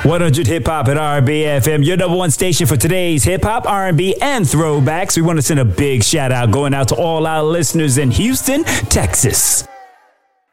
100 Hip Hop at R&B FM, your number one station for today's hip hop, R&B, and throwbacks. We want to send a big shout out going out to all our listeners in Houston, Texas.